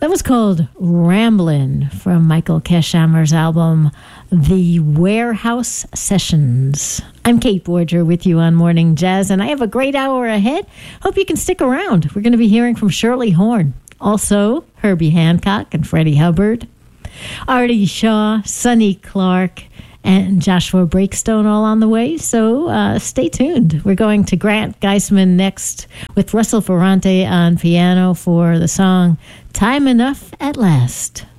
That was called Ramblin' from Michael Keshammer's album, The Warehouse Sessions. I'm Kate Borger with you on Morning Jazz, and I have a great hour ahead. Hope you can stick around. We're going to be hearing from Shirley Horn, also Herbie Hancock and Freddie Hubbard, Artie Shaw, Sonny Clark, and Joshua Breakstone all on the way, so stay tuned. We're going to Grant Geisman next with Russell Ferrante on piano for the song Time Enough at Last.